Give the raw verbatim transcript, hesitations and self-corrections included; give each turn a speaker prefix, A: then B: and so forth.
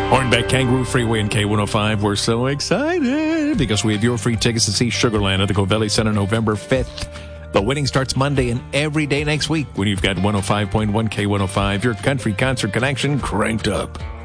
A: Hornbeck, Kangaroo Freeway, and K one oh five. We're so excited because we have your free tickets to see Sugarland at the Covelli Center November fifth. The winning starts Monday and every day next week when you've got one oh five point one K one oh five, your country concert connection cranked up.